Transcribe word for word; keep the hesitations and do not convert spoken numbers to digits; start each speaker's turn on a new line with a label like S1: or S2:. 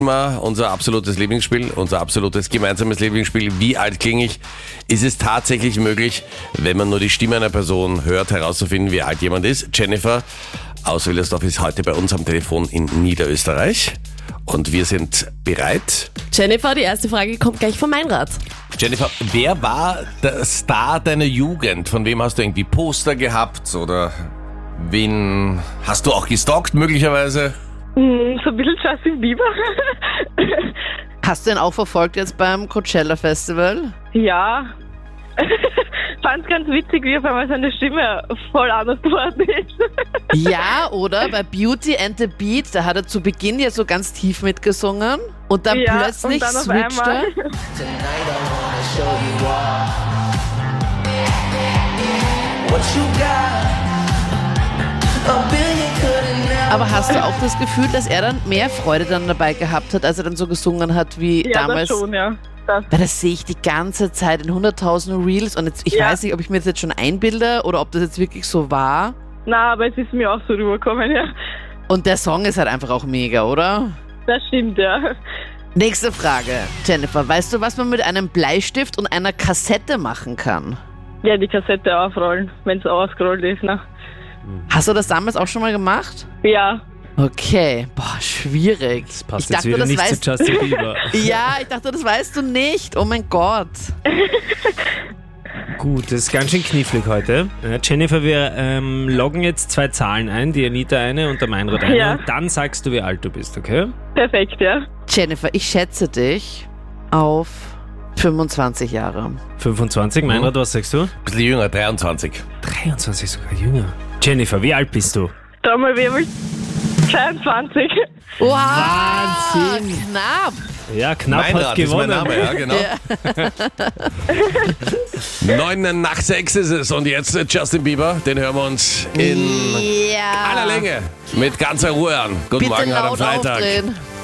S1: Mal unser absolutes Lieblingsspiel, unser absolutes gemeinsames Lieblingsspiel. Wie alt klinge ich? Ist es tatsächlich möglich, wenn man nur die Stimme einer Person hört, herauszufinden, wie alt jemand ist? Jennifer aus Willersdorf ist heute bei uns am Telefon in Niederösterreich. Und wir sind bereit.
S2: Jennifer, die erste Frage kommt gleich von Meinrad.
S1: Jennifer, wer war der Star deiner Jugend? Von wem hast du irgendwie Poster gehabt? Oder wen hast du auch gestalkt möglicherweise?
S3: Mm, So ein bisschen Justin Bieber.
S4: Hast du ihn auch verfolgt jetzt beim Coachella Festival?
S3: Ja. Fand's ganz witzig, wie auf einmal seine Stimme voll anders geworden ist.
S4: Ja, oder? Bei Beauty and the Beat, da hat er zu Beginn ja so ganz tief mitgesungen und dann
S3: Ja,
S4: plötzlich
S3: und dann auf
S4: switcht er.
S3: einmal.
S4: Aber hast du auch das Gefühl, dass er dann mehr Freude dann dabei gehabt hat, als er dann so gesungen hat wie
S3: Ja,
S4: damals?
S3: das schon, ja. Das.
S4: Weil das sehe ich die ganze Zeit in hunderttausend Reels und jetzt, ich
S3: Ja.
S4: weiß nicht, ob ich mir das jetzt schon einbilde oder ob das jetzt wirklich so war.
S3: Na, aber es ist mir auch so rübergekommen, ja.
S4: Und der Song ist halt einfach auch mega, oder?
S3: Das stimmt, ja.
S4: Nächste Frage. Jennifer, weißt du, was man mit einem Bleistift und einer Kassette machen kann?
S3: Ja, die Kassette aufrollen, wenn es ausgerollt ist, ne?
S4: Hast du das damals auch schon mal gemacht?
S3: Ja.
S4: Okay, boah, schwierig.
S5: Das passt
S4: ich
S5: jetzt
S4: dachte,
S5: wieder
S4: das
S5: nicht
S4: weißt
S5: zu Justin Bieber.
S4: Ja, ich dachte, das weißt du nicht. Oh mein Gott.
S5: Gut, das ist ganz schön knifflig heute. Äh, Jennifer, wir ähm, loggen jetzt zwei Zahlen ein, die Anita eine und der Meinrad eine.
S3: Ja.
S5: Und dann sagst du, wie alt du bist, okay?
S3: Perfekt, ja.
S4: Jennifer, ich schätze dich auf fünfundzwanzig Jahre.
S5: fünfundzwanzig, Meinrad, was sagst du?
S1: Bisschen jünger, dreiundzwanzig.
S5: dreiundzwanzig, sogar jünger. Jennifer, wie alt bist du?
S3: Trommelwirbel. zweiundzwanzig.
S4: Wow,
S5: Wahnsinn.
S4: knapp.
S5: Ja, knapp hat
S1: Meinrad ist mein
S5: gewonnen.
S1: Name, ja, genau. Neun nach sechs ist es. Und jetzt Justin Bieber, den hören wir uns in
S4: Ja.
S1: aller Länge mit ganzer Ruhe an. Guten
S4: Bitte
S1: Morgen, heute am
S4: laut
S1: Freitag.
S4: aufdrehen.